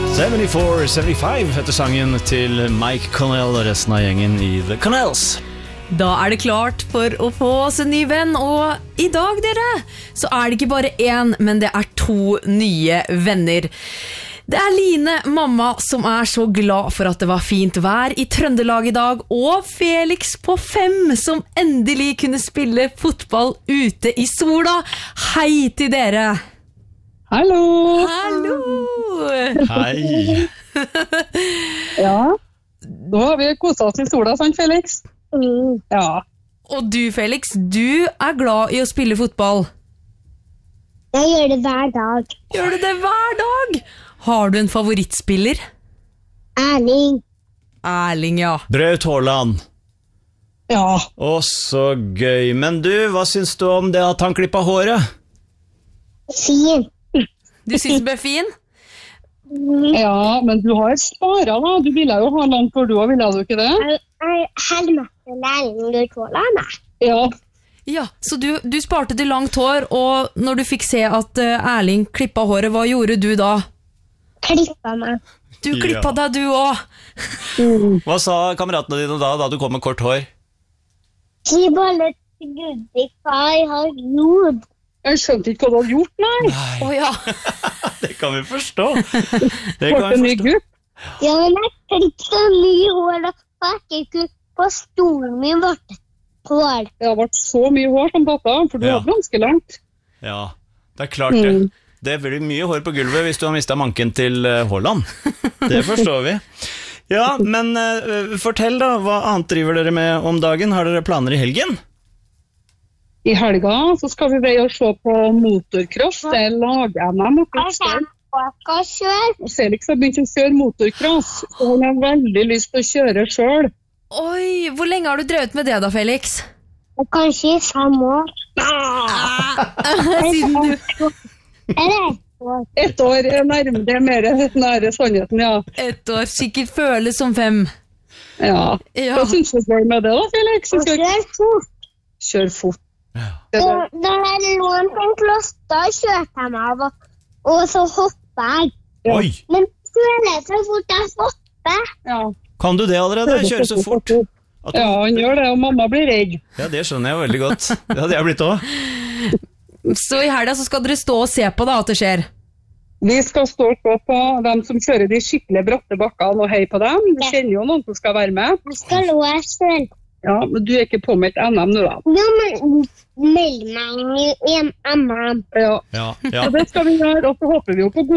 74-75 heter sangen til Mike Connell og resten av gjengen i The Connells. Da er det klart for å få oss en ny venn, og i dag, dere, så er det ikke bare én, men det er 2 nye venner. Det er Line, mamma, som er så glad for at det var fint vær i Trøndelag i dag, og Felix på 5, som endelig kunne spille fotball ute i sola. Hei til dere! Hallo! Hallo! Hei! Ja, nå har vi koset oss i sola, sant Felix? Ja. Og du, Felix, du er glad i å spille fotball. Jeg gjør det hver dag. Gjør du det hver dag? Har du en favorittspiller? Erling. Erling, ja. Braut Haaland. Ja. Å, så gøy. Men du, hva syns du om det at han klippet håret? Fin. Du synes du ble fin? Ja, men du har sparet da. Du ville jo ha langt for du også, ville du ikke det? Helmete lærling du tåler meg. Ja. Ja, så du sparte til langt hår, og når du fikk se at Erling klippet håret, hva gjorde du da? Klippet meg. Du klippet deg du også. Hva sa kameratene dine da du kom med kort hår? Gi bare til Gudvik, far, jeg har jord. Jeg skjønte ikke hva du hadde gjort, nei. Åja. Det kan vi forstå. Det Ble en ny gutt? Ja, men jeg klippet så mye hår, og ikke på stolen min ble hår. Det har vært så mye hår som pappa, for du Ja. har ganske langt. Ja, det er klart det. Det blir mye hår på gulvet hvis du har mistet manken til Haaland. Det forstår vi. Ja, men fortell da, hva annet driver dere med om dagen? Har dere planer i helgen? I helga så skal vi veie og se på motorcross. Det er lag-NM oppe i Støl. Jeg skal kjøre. Og Felix har begynt å kjøre motorcross, så han har veldig lyst til å kjøre selv. Oi, hvor lenge har du drevet med det da, Felix? Og kanskje i 5 år. Siden du... Eller 1 år. 1 år er nærmere, det er mer nære sannheten, ja. 1 år, sikkert føles som 5. Ja. Ja. Hva synes du går med det da, Felix? Og kjøre fort. Kjør fort. Det er Og da jeg lå på en kloss, da kjørte jeg meg av, og så hoppet jeg. Ja. Oi, Men føler så fort jeg hopper. Ja. kan du det allerede? Kjøre så fort? Ja, han gjør det, og mamma blir redd. Ja, det skjønner jeg jo veldig godt. Det hadde jeg blitt også. Så i helga så skal dere stå og se på da at det skjer. Vi skal stå og se på dem som kjører de skikkelig bratte bakkene og hei på dem. Vi kjenner jo noen som skal være med. Jeg skal lå her selv. Ja, men du er ikke påmeldt NM nå da. Ja, men meld meg inn i en MM. Ja, Ja, ja. så det skal vi gjøre, og så håper vi jo på gode